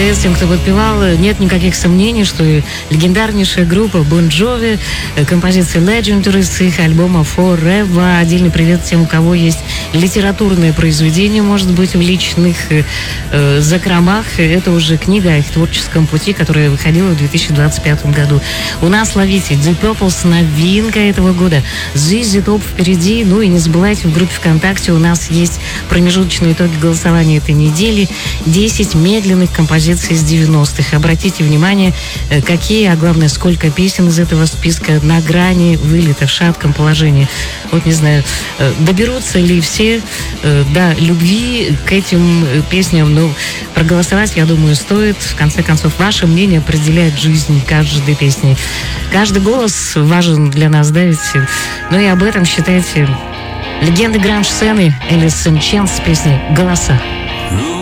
привет всем, кто подпевал. Нет никаких сомнений, что легендарнейшая группа Bon Jovi, композиция Legendary с их альбома Forever. Отдельный привет тем, у кого есть литературное произведение, может быть, в личных закромах. Это уже книга о их творческом пути, которая выходила в 2025 году. У нас ловите Deep Purple с новинкой этого года. ZZ Top впереди. Ну и не забывайте, в группе ВКонтакте у нас есть промежуточные итоги голосования этой недели. 10 медленных композиций из 90-х. Обратите внимание, какие, а главное, сколько песен из этого списка на грани вылета, в шатком положении. Вот не знаю, доберутся ли все до любви к этим песням. Ну, проголосовать, я думаю, стоит. В конце концов, ваше мнение определяет жизнь каждой песни. Каждый голос важен для нас, да, ведь? Ну и об этом, считайте, легенды гранж-сцены Элис ин Чейнс с песней «Голоса».